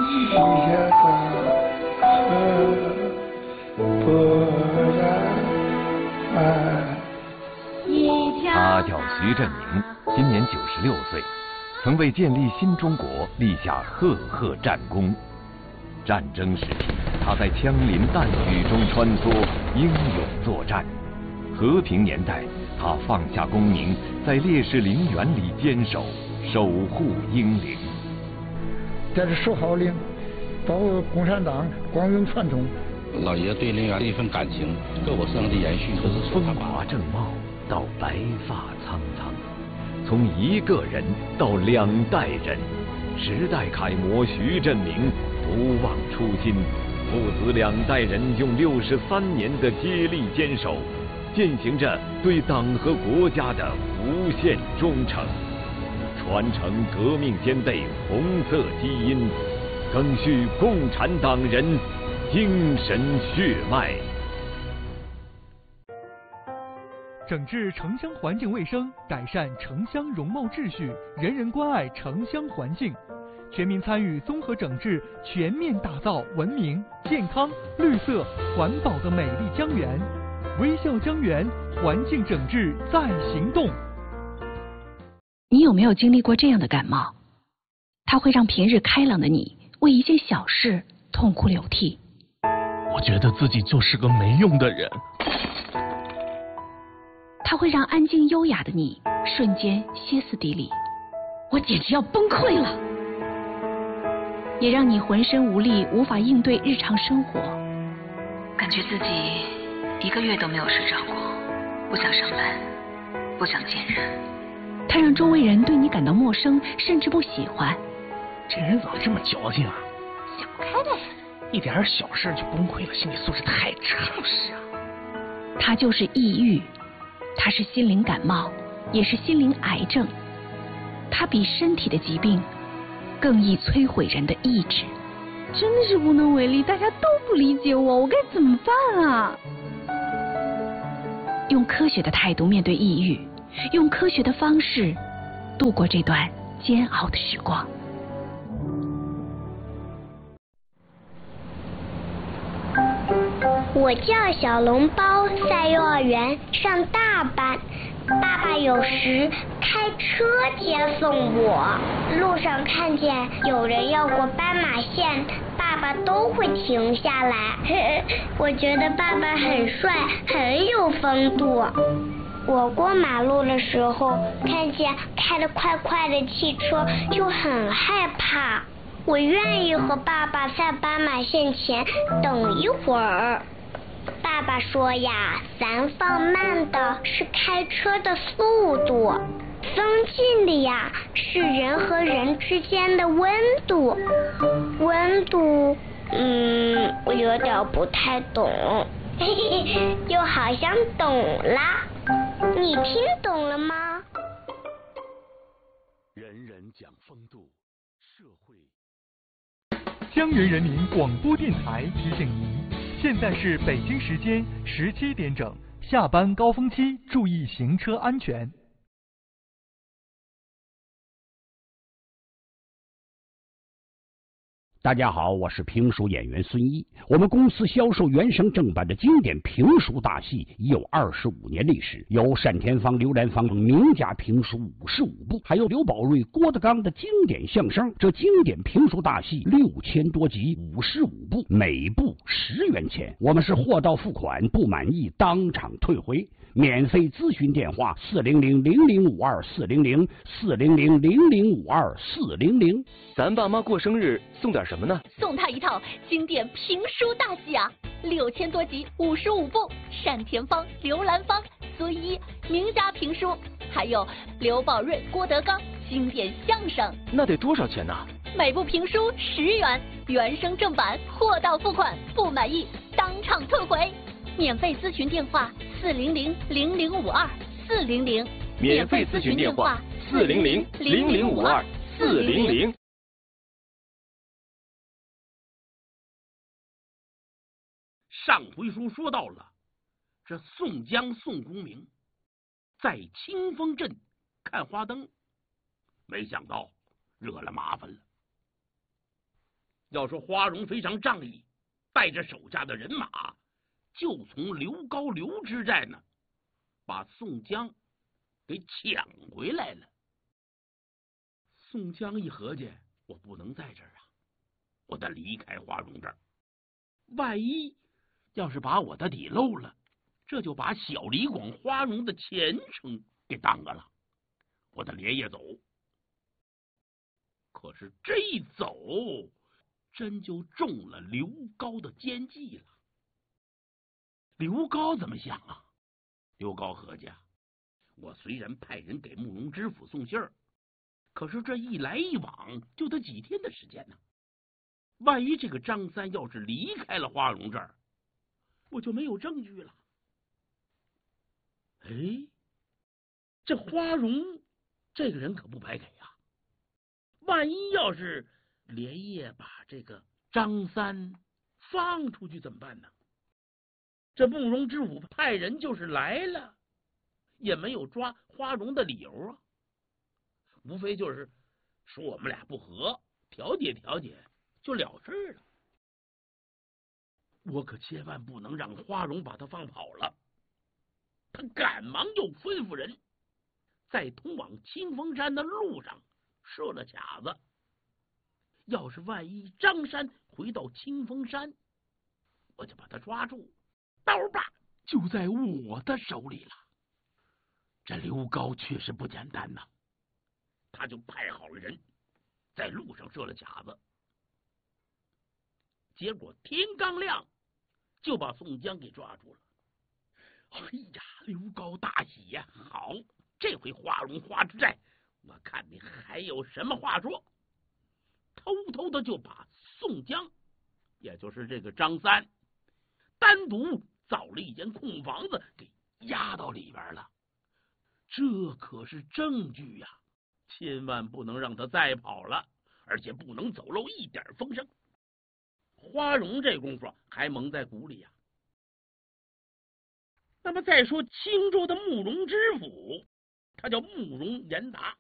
他叫徐振宁，今年96岁，曾为建立新中国立下赫赫战功。战争时期，他在枪林弹雨中穿梭，英勇作战；和平年代，他放下功名，在烈士陵园里坚守，守护英灵。 这是10号陵，保护共产党光荣传统。 老爷对陵园的一份感情，各我生的延续，都是风华正茂到白发苍苍，从一个人到2代人，时代楷模徐振宁不忘初心，父子2代人用63年的接力坚守，践行着对党和国家的无限忠诚，传承革命先辈红色基因，赓续共产党人精神血脉。 整治城乡环境卫生，改善城乡容貌秩序，人人关爱城乡环境，全民参与综合整治，全面打造文明、健康、绿色、环保的美丽江源。微笑江源，环境整治在行动。 你有没有经历过这样的感冒？它会让平日开朗的你为一件小事痛哭流涕。 我觉得自己就是个没用的人。 它会让安静优雅的你瞬间歇斯底里，我简直要崩溃了。也让你浑身无力，无法应对日常生活， 感觉自己1个月都没有睡着过，不想上班，不想见人。 它让周围人对你感到陌生，甚至不喜欢。 这人怎么这么矫情啊？ 想不开呗， 一点小事就崩溃了，心理素质太差。 就是啊， 它就是抑郁，它是心灵感冒，也是心灵癌症。它比身体的疾病更易摧毁人的意志。 真的是无能为力，大家都不理解我该怎么办啊？ 用科学的态度面对抑郁，用科学的方式度过这段煎熬的时光。 我叫小笼包，在幼儿园上大班。爸爸有时开车接送我，路上看见有人要过斑马线，爸爸都会停下来。我觉得爸爸很帅，很有风度。我过马路的时候，看见开得快快的汽车，就很害怕。我愿意和爸爸在斑马线前等一会儿。爸爸说呀，咱放慢的是开车的速度，增进的呀是人和人之间的温度。温度，我有点不太懂，又好像懂啦。你听懂了吗？ 人人讲风度，社会。 江源人民广播电台提醒您，现在是北京时间17点整，下班高峰期，注意行车安全。 大家好，我是评书演员孙一。我们公司销售原声正版的经典评书大戏已有25年历史，有单田芳、刘兰芳等名家评书55部，还有刘宝瑞、郭德纲的经典相声。这经典评书大戏6000多集，55部，每部10元钱。我们是货到付款，不满意当场退回。免费咨询电话400-0052-400，400-0052-400。 咱爸妈过生日送点什么呢？ 送他一套经典评书大戏啊，6000多集，55部，单田芳、刘兰芳、孙一名家评书，还有刘宝瑞、郭德纲经典相声。 那得多少钱呢？ 每部评书10元，原声正版，货到付款，不满意当场退回。免费咨询电话400-0052-400， 免费咨询电话400-0052-400。 上回书说到了，这宋江、宋公明在清风镇看花灯，没想到惹了麻烦了。 要说花荣非常仗义，带着手下的人马，就从刘高刘知寨呢，把宋江给抢回来了。宋江一合计，我不能在这儿啊，我得离开花荣这儿。万一要是把我的底漏了，这就把小李广花荣的前程给耽搁了。我得连夜走。可是这一走，真就中了刘高的奸计了。刘高怎么想啊？刘高合计啊，我虽然派人给慕容知府送信儿，可是这一来一往就得几天的时间呢。万一这个张三要是离开了花荣这儿，我就没有证据了。哎，这花荣这个人可不白给啊！万一要是连夜把这个张三放出去怎么办呢？这慕容知府派人就是来了，也没有抓花荣的理由啊，无非就是说我们俩不和，调解调解就了事了。我可千万不能让花荣把他放跑了。他赶忙又吩咐人在通往清风山的路上设了卡子，要是万一张山回到清风山，我就把他抓住，刀把就在我的手里了。这刘高确实不简单呐，他就派好了人在路上设了卡子，结果天刚亮就把宋江给抓住了。哎呀，刘高大喜呀！好，这回花荣花知寨，我看你还有什么话说。偷偷的就把宋江，也就是这个张三，单独找了一间空房子给押到里边了。这可是证据呀，千万不能让他再跑了，而且不能走漏一点风声。花荣这功夫还蒙在鼓里呀。那么再说青州的慕容知府，他叫慕容延达，